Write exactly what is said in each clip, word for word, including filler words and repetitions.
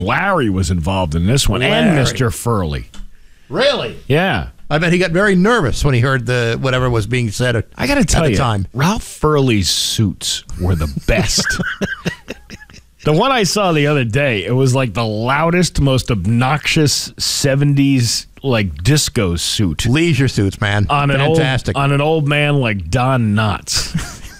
Larry was involved in this one, Larry. and Mister Furley. Really? Yeah. I bet he got very nervous when he heard the whatever was being said at, I got to tell at the you, time. Ralph Furley's suits were the best. The one I saw the other day, it was like the loudest, most obnoxious seventies like disco suit. Leisure suits, man. On an Fantastic. Old, on an old man like Don Knotts.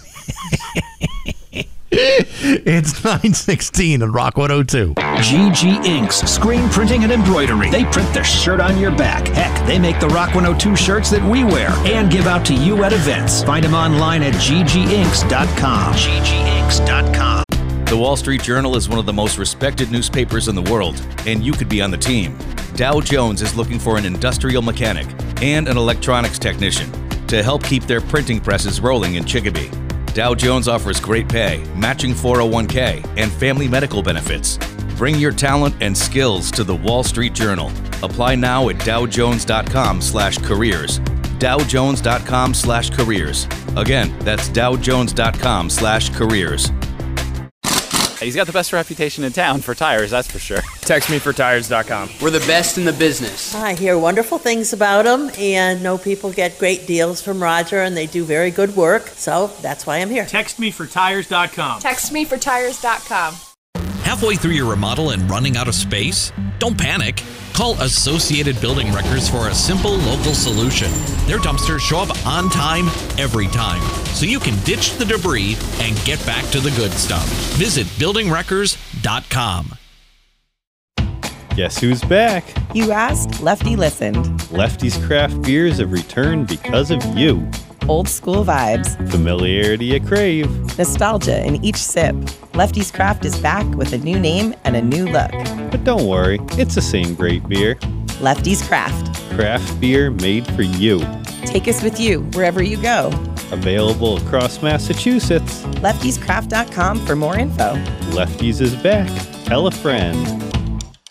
It's nine sixteen on Rock one oh two. G G Inks, screen printing and embroidery. They print the shirt on your back. Heck, they make the Rock one oh two shirts that we wear and give out to you at events. Find them online at g g inks dot com. g g inks dot com. The Wall Street Journal is one of the most respected newspapers in the world, and you could be on the team. Dow Jones is looking for an industrial mechanic and an electronics technician to help keep their printing presses rolling in Chicopee. Dow Jones offers great pay, matching four oh one k, and family medical benefits. Bring your talent and skills to the Wall Street Journal. Apply now at dow jones dot com slash careers. dow jones dot com slash careers. Again, that's dow jones dot com slash careers. He's got the best reputation in town for tires, that's for sure. Text me for tires dot com. We're the best in the business. I hear wonderful things about them and know people get great deals from Roger and they do very good work. So that's why I'm here. Text me for tires dot com. Text me for tires dot com. Halfway through your remodel and running out of space? Don't panic. Call Associated Building Wreckers for a simple local solution. Their dumpsters show up on time, every time, so you can ditch the debris and get back to the good stuff. Visit building wreckers dot com. Guess who's back? You asked, Lefty listened. Lefty's Craft Beers have returned because of you. Old school vibes. Familiarity you crave. Nostalgia in each sip. Lefty's Craft is back with a new name and a new look. But don't worry, it's the same great beer. Lefty's Craft. Craft beer made for you. Take us with you wherever you go. Available across Massachusetts. lefties craft dot com for more info. Lefty's is back. Tell a friend.